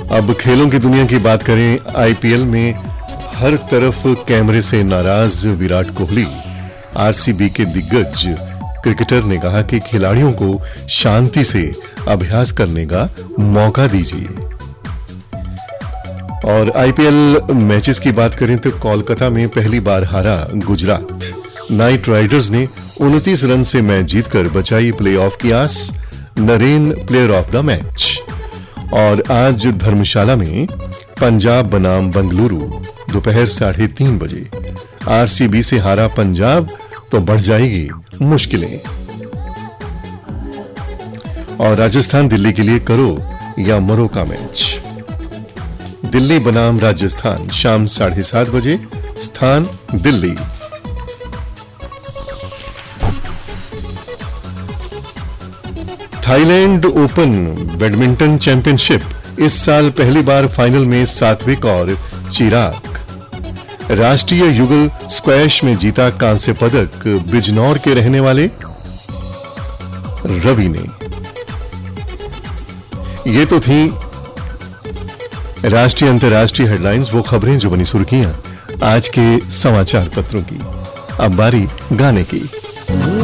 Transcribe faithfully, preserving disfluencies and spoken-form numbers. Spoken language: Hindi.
अब खेलों की दुनिया की बात करें। आईपीएल में हर तरफ कैमरे से नाराज विराट कोहली। आरसीबी के दिग्गज क्रिकेटर ने कहा कि खिलाड़ियों को शांति से अभ्यास करने का मौका दीजिए। और आईपीएल मैचेस की बात करें तो कोलकाता में पहली बार हारा गुजरात। नाइट राइडर्स ने उनतीस रन से मैच जीतकर बचाई प्लेऑफ की आस। Naren player of the match. और आज धर्मशाला में पंजाब बनाम बंगलुरु दोपहर साढ़े तीन बजे। आरसीबी से हारा पंजाब तो बढ़ जाएगी मुश्किलें। और राजस्थान दिल्ली के लिए करो या मरो का मैच। दिल्ली बनाम राजस्थान शाम साढ़े सात बजे। स्थान Delhi. Thailand open badminton championship इस साल पहली बार फाइनल में सात्विक और चिराग। राष्ट्रीय युगल स्क्वैश में जीता कांस्य पदक बिजनौर के रहने वाले रवि ने। ये तो थी राष्ट्रीय अंतर्राष्ट्रीय हेडलाइंस, वो खबरें जो बनी सुर्खियां आज के समाचार पत्रों की। अब बारी गाने की।